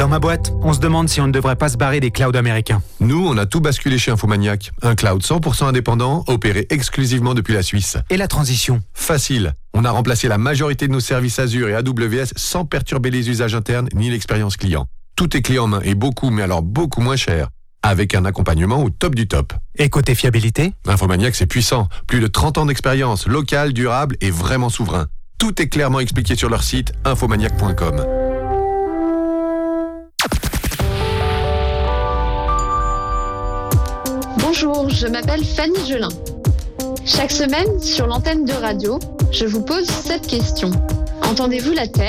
Dans ma boîte, on se demande si on ne devrait pas se barrer des clouds américains. Nous, on a tout basculé chez Infomaniac. Un cloud 100% indépendant, opéré exclusivement depuis la Suisse. Et la transition ? Facile. On a remplacé la majorité de nos services Azure et AWS sans perturber les usages internes ni l'expérience client. Tout est clé en main et beaucoup, mais alors beaucoup moins cher. Avec un accompagnement au top du top. Et côté fiabilité ? Infomaniac, c'est puissant. Plus de 30 ans d'expérience, local, durable et vraiment souverain. Tout est clairement expliqué sur leur site infomaniac.com. Bonjour, je m'appelle Fanny Gelin. Chaque semaine, sur l'antenne de radio, je vous pose cette question. Entendez-vous la Terre ?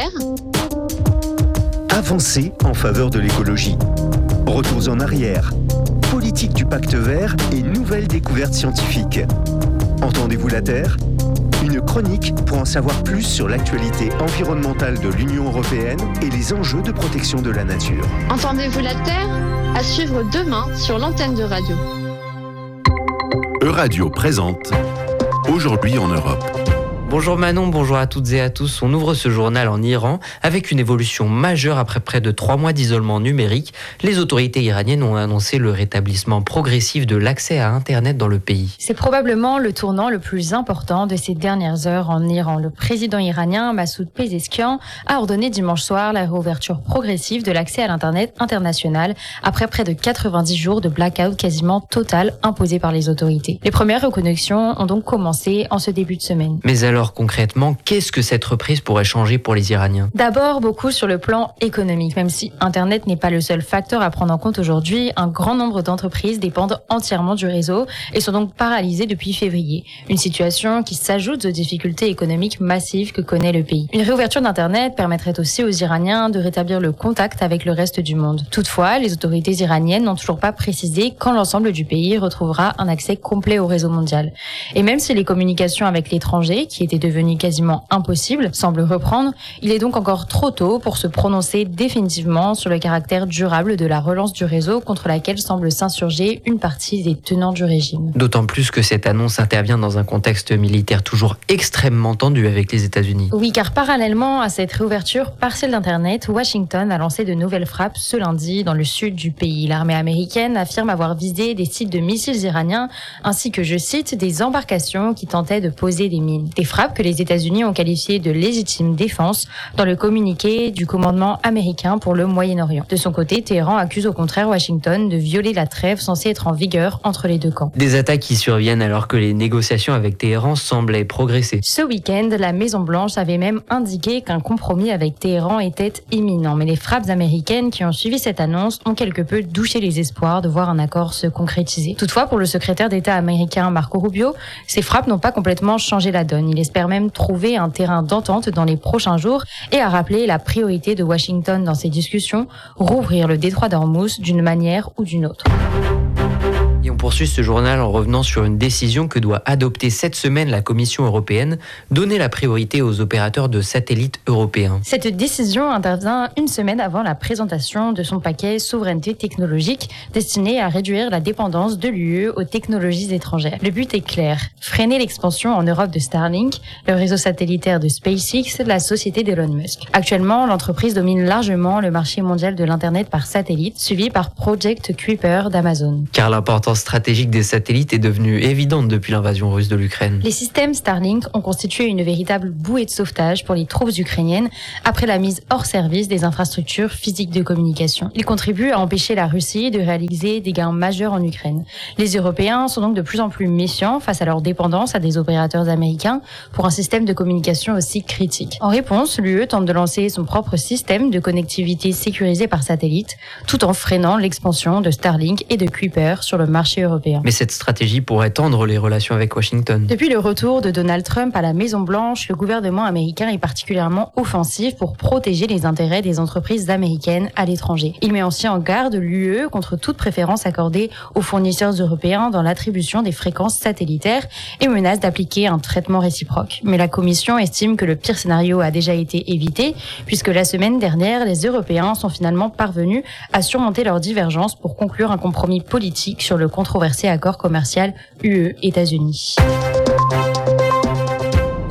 Avancez en faveur de l'écologie. Retours en arrière. Politique du pacte vert et nouvelles découvertes scientifiques. Entendez-vous la Terre ? Une chronique pour en savoir plus sur l'actualité environnementale de l'Union européenne et les enjeux de protection de la nature. Entendez-vous la Terre ? À suivre demain sur l'antenne de radio. Euradio présente Aujourd'hui en Europe. Bonjour Manon, bonjour à toutes et à tous. On ouvre ce journal en Iran avec une évolution majeure après près de 3 mois d'isolement numérique. Les autorités iraniennes ont annoncé le rétablissement progressif de l'accès à Internet dans le pays. C'est probablement le tournant le plus important de ces dernières heures en Iran. Le président iranien Massoud Pezeshkian a ordonné dimanche soir la réouverture progressive de l'accès à l'Internet international après près de 90 jours de blackout quasiment total imposé par les autorités. Les premières reconnexions ont donc commencé en ce début de semaine. Mais alors concrètement, qu'est-ce que cette reprise pourrait changer pour les Iraniens ? D'abord, beaucoup sur le plan économique. Même si Internet n'est pas le seul facteur à prendre en compte aujourd'hui, un grand nombre d'entreprises dépendent entièrement du réseau et sont donc paralysées depuis février. Une situation qui s'ajoute aux difficultés économiques massives que connaît le pays. Une réouverture d'Internet permettrait aussi aux Iraniens de rétablir le contact avec le reste du monde. Toutefois, les autorités iraniennes n'ont toujours pas précisé quand l'ensemble du pays retrouvera un accès complet au réseau mondial. Et même si les communications avec l'étranger, qui était devenu quasiment impossible, semble reprendre, il est donc encore trop tôt pour se prononcer définitivement sur le caractère durable de la relance du réseau contre laquelle semble s'insurger une partie des tenants du régime. D'autant plus que cette annonce intervient dans un contexte militaire toujours extrêmement tendu avec les États-Unis. Oui, car parallèlement à cette réouverture partielle d'Internet, Washington a lancé de nouvelles frappes ce lundi dans le sud du pays. L'armée américaine affirme avoir visé des sites de missiles iraniens ainsi que, je cite, des embarcations qui tentaient de poser des mines. Des frappes que les États-Unis ont qualifiées de légitime défense dans le communiqué du commandement américain pour le Moyen-Orient. De son côté, Téhéran accuse au contraire Washington de violer la trêve censée être en vigueur entre les deux camps. Des attaques qui surviennent alors que les négociations avec Téhéran semblaient progresser. Ce week-end, la Maison-Blanche avait même indiqué qu'un compromis avec Téhéran était imminent. Mais les frappes américaines qui ont suivi cette annonce ont quelque peu douché les espoirs de voir un accord se concrétiser. Toutefois, pour le secrétaire d'État américain Marco Rubio, ces frappes n'ont pas complètement changé la donne. Il espère même trouver un terrain d'entente dans les prochains jours et a rappelé la priorité de Washington dans ces discussions, rouvrir le détroit d'Ormuz d'une manière ou d'une autre. Et on poursuit ce journal en revenant sur une décision que doit adopter cette semaine la Commission européenne, donner la priorité aux opérateurs de satellites européens. Cette décision intervient une semaine avant la présentation de son paquet souveraineté technologique destiné à réduire la dépendance de l'UE aux technologies étrangères. Le but est clair, freiner l'expansion en Europe de Starlink, le réseau satellitaire de SpaceX, la société d'Elon Musk. Actuellement, l'entreprise domine largement le marché mondial de l'Internet par satellite, suivi par Project Kuiper d'Amazon. Car l'importance stratégique des satellites est devenue évidente depuis l'invasion russe de l'Ukraine. Les systèmes Starlink ont constitué une véritable bouée de sauvetage pour les troupes ukrainiennes après la mise hors service des infrastructures physiques de communication. Ils contribuent à empêcher la Russie de réaliser des gains majeurs en Ukraine. Les Européens sont donc de plus en plus méfiants face à leur dépendance à des opérateurs américains pour un système de communication aussi critique. En réponse, l'UE tente de lancer son propre système de connectivité sécurisé par satellite, tout en freinant l'expansion de Starlink et de Kuiper sur le marché européen. Mais cette stratégie pourrait tendre les relations avec Washington. Depuis le retour de Donald Trump à la Maison-Blanche, le gouvernement américain est particulièrement offensif pour protéger les intérêts des entreprises américaines à l'étranger. Il met aussi en garde l'UE contre toute préférence accordée aux fournisseurs européens dans l'attribution des fréquences satellitaires et menace d'appliquer un traitement réciproque. Mais la Commission estime que le pire scénario a déjà été évité, puisque la semaine dernière, les Européens sont finalement parvenus à surmonter leurs divergences pour conclure un compromis politique sur le controversé accord commercial UE-États-Unis.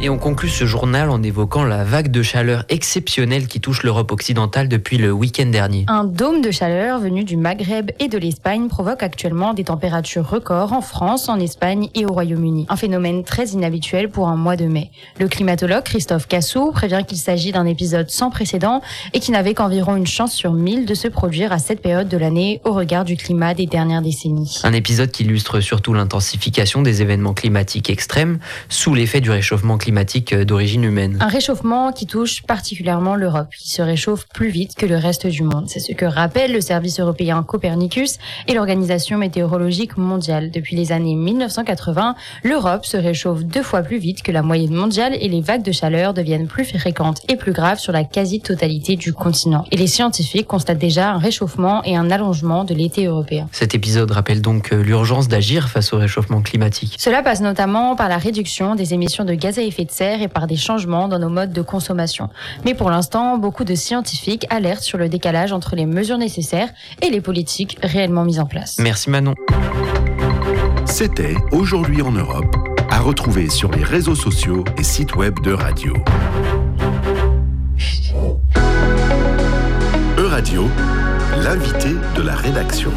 Et on conclut ce journal en évoquant la vague de chaleur exceptionnelle qui touche l'Europe occidentale depuis le week-end dernier. Un dôme de chaleur venu du Maghreb et de l'Espagne provoque actuellement des températures records en France, en Espagne et au Royaume-Uni. Un phénomène très inhabituel pour un mois de mai. Le climatologue Christophe Cassou prévient qu'il s'agit d'un épisode sans précédent et qui n'avait qu'environ une chance sur 1000 de se produire à cette période de l'année au regard du climat des dernières décennies. Un épisode qui illustre surtout l'intensification des événements climatiques extrêmes sous l'effet du réchauffement climatique d'origine humaine. Un réchauffement qui touche particulièrement l'Europe, qui se réchauffe plus vite que le reste du monde. C'est ce que rappelle le service européen Copernicus et l'Organisation météorologique mondiale. Depuis les années 1980, l'Europe se réchauffe 2 fois plus vite que la moyenne mondiale et les vagues de chaleur deviennent plus fréquentes et plus graves sur la quasi-totalité du continent. Et les scientifiques constatent déjà un réchauffement et un allongement de l'été européen. Cet épisode rappelle donc l'urgence d'agir face au réchauffement climatique. Cela passe notamment par la réduction des émissions de gaz à effet de serre et par des changements dans nos modes de consommation. Mais pour l'instant, beaucoup de scientifiques alertent sur le décalage entre les mesures nécessaires et les politiques réellement mises en place. Merci Manon. C'était Aujourd'hui en Europe, à retrouver sur les réseaux sociaux et sites web d'Euradio. Euradio, l'invité de la rédaction.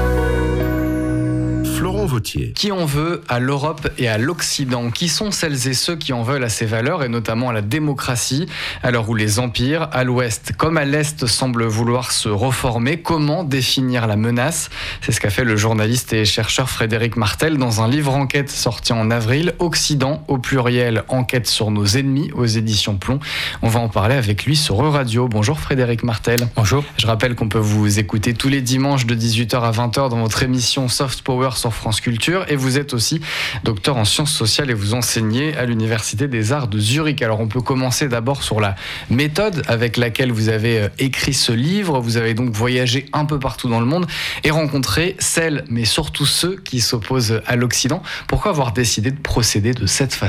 Florent Vautier. Qui en veut à l'Europe et à l'Occident ? Qui sont celles et ceux qui en veulent à ces valeurs et notamment à la démocratie, à l'heure où les empires, à l'Ouest comme à l'Est, semblent vouloir se reformer ? Comment définir la menace ? C'est ce qu'a fait le journaliste et chercheur Frédéric Martel dans un livre enquête sorti en avril, Occident au pluriel, enquête sur nos ennemis aux éditions Plomb. On va en parler avec lui sur Euradio. Bonjour Frédéric Martel. Bonjour. Je rappelle qu'on peut vous écouter tous les dimanches de 18h à 20h dans votre émission Soft Power sur France Culture, et vous êtes aussi docteur en sciences sociales et vous enseignez à l'Université des Arts de Zurich. Alors on peut commencer d'abord sur la méthode avec laquelle vous avez écrit ce livre. Vous avez donc voyagé un peu partout dans le monde et rencontré celles, mais surtout ceux qui s'opposent à l'Occident. Pourquoi avoir décidé de procéder de cette façon ?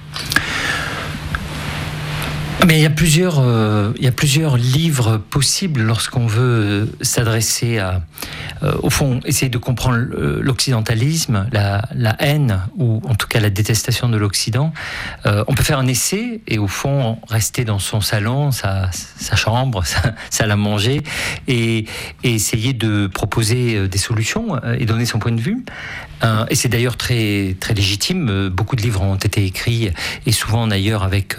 Mais il y a plusieurs livres possibles lorsqu'on veut s'adresser à, au fond, essayer de comprendre l'occidentalisme, la haine ou en tout cas la détestation de l'Occident. On peut faire un essai et au fond rester dans son salon, sa chambre, sa salle à manger et essayer de proposer des solutions et donner son point de vue. Et c'est d'ailleurs très, très légitime. Beaucoup de livres ont été écrits et souvent d'ailleurs avec...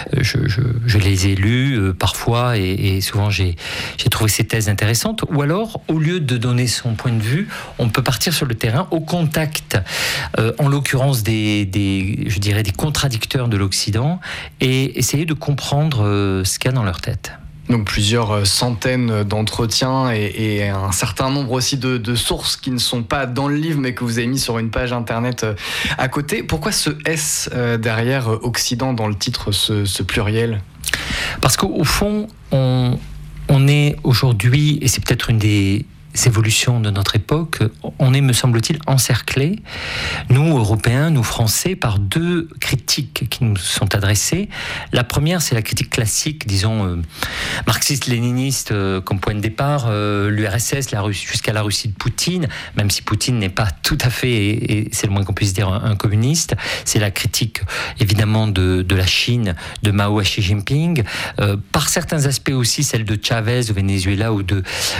Je les ai lus parfois et souvent j'ai trouvé ces thèses intéressantes. Ou alors, au lieu de donner son point de vue, on peut partir sur le terrain au contact, en l'occurrence des contradicteurs de l'Occident et essayer de comprendre ce qu'il y a dans leur tête. Donc plusieurs centaines d'entretiens et un certain nombre aussi de sources qui ne sont pas dans le livre mais que vous avez mis sur une page internet à côté. Pourquoi ce S derrière Occident dans le titre, ce pluriel ? Parce qu'au fond, on est aujourd'hui, et c'est peut-être une des évolutions de notre époque, on est, me semble-t-il, encerclés, nous, Européens, nous, Français, par 2 critiques qui nous sont adressées. La première, c'est la critique classique, disons, marxiste-léniniste comme point de départ, l'URSS, la Russie, jusqu'à la Russie de Poutine, même si Poutine n'est pas tout à fait, et c'est le moins qu'on puisse dire, un communiste. C'est la critique, évidemment, de la Chine, de Mao à Xi Jinping, par certains aspects aussi, celle de Chavez au Venezuela ou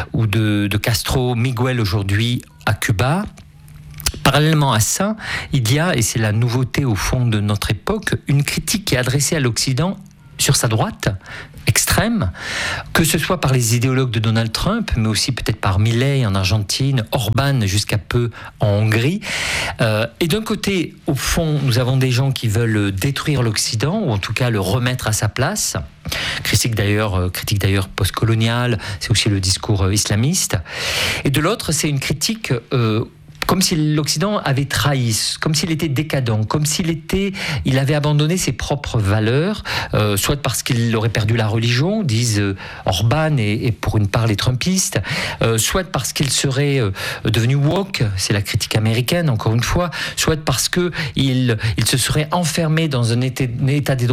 de Castro, Miguel aujourd'hui à Cuba. Parallèlement à ça, il y a, et c'est la nouveauté au fond de notre époque, une critique qui est adressée à l'Occident sur sa droite extrême, que ce soit par les idéologues de Donald Trump, mais aussi peut-être par Milei en Argentine, Orban jusqu'à peu en Hongrie. Et d'un côté, au fond, nous avons des gens qui veulent détruire l'Occident, ou en tout cas le remettre à sa place. Critique d'ailleurs postcoloniale, c'est aussi le discours islamiste. Et de l'autre, c'est une critique comme si l'Occident avait trahi, comme s'il était décadent, comme il avait abandonné ses propres valeurs, soit parce qu'il aurait perdu la religion, disent Orban et pour une part les Trumpistes, soit parce qu'il serait devenu woke, c'est la critique américaine encore une fois, soit parce que il se serait enfermé dans un état de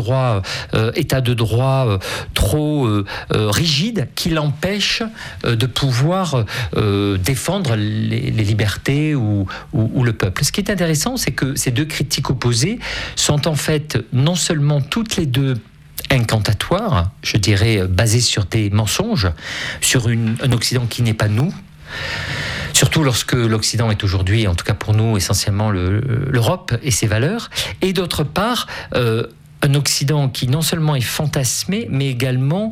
droit trop rigide qui l'empêche de pouvoir défendre les libertés ou ou le peuple. Ce qui est intéressant, c'est que ces deux critiques opposées sont en fait non seulement toutes les deux incantatoires, je dirais basées sur des mensonges, sur un Occident qui n'est pas nous, surtout lorsque l'Occident est aujourd'hui, en tout cas pour nous, essentiellement l'Europe et ses valeurs, et d'autre part, un Occident qui non seulement est fantasmé, mais également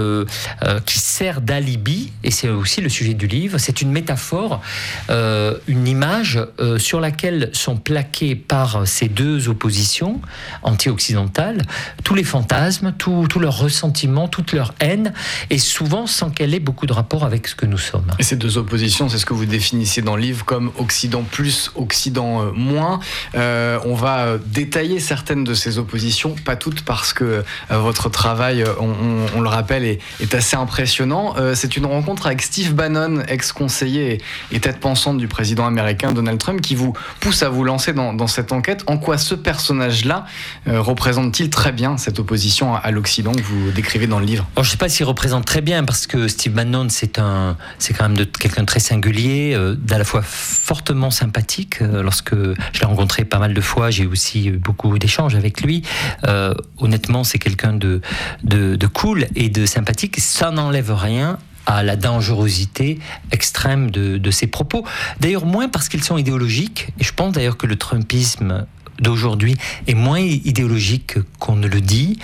qui sert d'alibi, et c'est aussi le sujet du livre, c'est une métaphore, une image sur laquelle sont plaqués par ces deux oppositions anti-occidentales tous les fantasmes, tout leur ressentiment, toute leur haine, et souvent sans qu'elle ait beaucoup de rapport avec ce que nous sommes. Et ces deux oppositions, c'est ce que vous définissez dans le livre comme Occident plus, Occident moins. On va détailler certaines de ces oppositions, pas toutes, parce que votre travail, on le rappelle, est assez impressionnant. C'est une rencontre avec Steve Bannon, ex-conseiller et tête pensante du président américain Donald Trump, qui vous pousse à vous lancer dans cette enquête. En quoi ce personnage-là représente-t-il très bien cette opposition à l'Occident que vous décrivez dans le livre ? Alors, je ne sais pas s'il représente très bien, parce que Steve Bannon, c'est quand même quelqu'un de très singulier, d'à la fois fortement sympathique. Lorsque je l'ai rencontré pas mal de fois, j'ai aussi eu beaucoup d'échanges avec lui. Honnêtement, c'est quelqu'un de cool et de sympathique. Ça n'enlève rien à la dangerosité extrême de ses propos. D'ailleurs, moins parce qu'ils sont idéologiques. Et je pense d'ailleurs que le trumpisme d'aujourd'hui est moins idéologique qu'on ne le dit.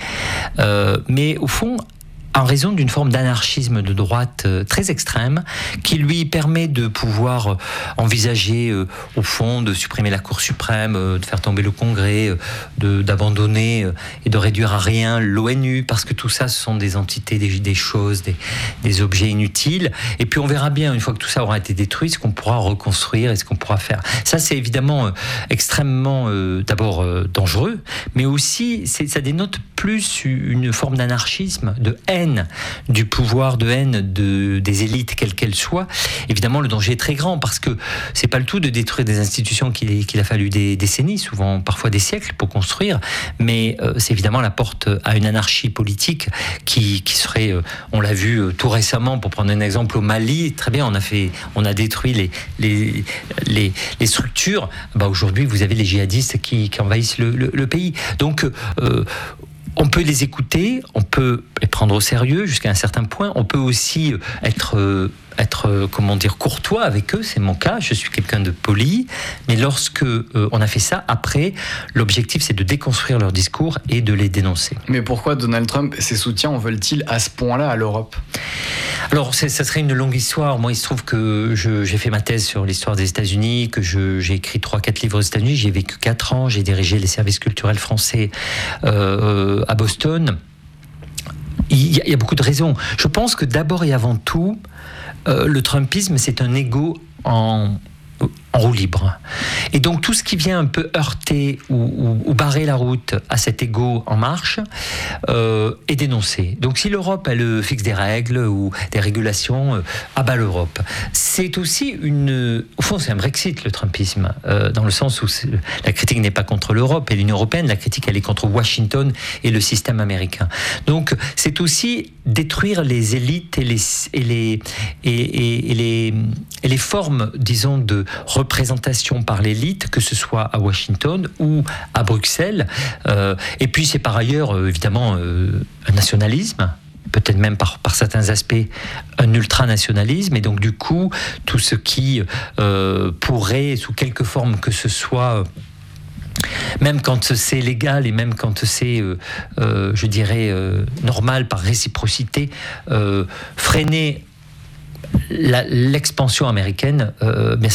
Mais au fond, en raison d'une forme d'anarchisme de droite très extrême, qui lui permet de pouvoir envisager, au fond, de supprimer la Cour suprême, de faire tomber le Congrès, d'abandonner et de réduire à rien l'ONU, parce que tout ça, ce sont des entités, des choses, des objets inutiles. Et puis on verra bien, une fois que tout ça aura été détruit, ce qu'on pourra reconstruire et ce qu'on pourra faire. Ça, c'est évidemment extrêmement, d'abord, dangereux, mais aussi, ça dénote plus une forme d'anarchisme, de haine du pouvoir, de haine des élites, quelles qu'elles soient. Évidemment, le danger est très grand, parce que c'est pas le tout de détruire des institutions qu'il a fallu des décennies, souvent parfois des siècles pour construire, mais c'est évidemment la porte à une anarchie politique qui serait, on l'a vu tout récemment, pour prendre un exemple, au Mali, très bien, on a détruit les structures. Aujourd'hui, vous avez les djihadistes qui envahissent le pays. Donc, on peut les écouter, on peut les prendre au sérieux jusqu'à un certain point. On peut aussi être courtois avec eux. C'est mon cas. Je suis quelqu'un de poli. Mais lorsque on a fait ça, après, l'objectif, c'est de déconstruire leur discours et de les dénoncer. Mais pourquoi Donald Trump et ses soutiens en veulent-ils à ce point-là à l'Europe ? Alors, ça serait une longue histoire. Moi, il se trouve que j'ai fait ma thèse sur l'histoire des États-Unis, que j'ai écrit 3-4 livres aux États-Unis. J'ai vécu 4 ans. J'ai dirigé les services culturels français à Boston. Il y a beaucoup de raisons. Je pense que d'abord et avant tout, le trumpisme, c'est un ego en roue libre. Et donc tout ce qui vient un peu heurter ou barrer la route à cet ego en marche est dénoncé. Donc si l'Europe, elle fixe des règles ou des régulations, abat l'Europe. C'est aussi au fond, c'est un Brexit, le trumpisme, dans le sens où la critique n'est pas contre l'Europe et l'Union européenne, la critique, elle est contre Washington et le système américain. Donc c'est aussi détruire les élites et les formes, disons, de représentation par l'élite, que ce soit à Washington ou à Bruxelles. Et puis c'est par ailleurs, évidemment, un nationalisme, peut-être même par certains aspects un ultranationalisme, et donc du coup, tout ce qui pourrait, sous quelque forme que ce soit, même quand c'est légal et même quand c'est, je dirais, normal par réciprocité, freiner l'expansion américaine, bien